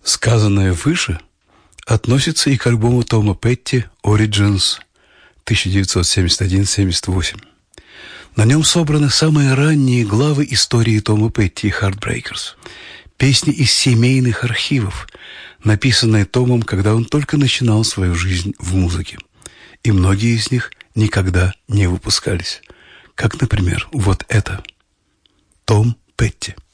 Сказанное выше относится и к альбому Тома Петти «Origins» 1971-78. На нем собраны самые ранние главы истории Тома Петти и Heartbreakers, песни из семейных архивов, написанные Томом, когда он только начинал свою жизнь в музыке. И многие из них никогда не выпускались. Как, например, вот это. Том Петти.